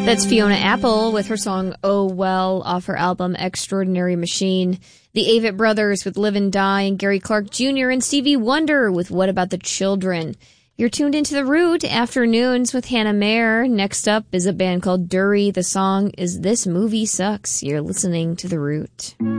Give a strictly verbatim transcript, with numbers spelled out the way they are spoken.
That's Fiona Apple with her song Oh Well off her album Extraordinary Machine. The Avett Brothers with Live and Die, and Gary Clark Junior and Stevie Wonder with What About the Children. You're tuned into The Root, Afternoons with Hannah Mayer. Next up is a band called Dury. The song is This Movie Sucks. You're listening to The Root.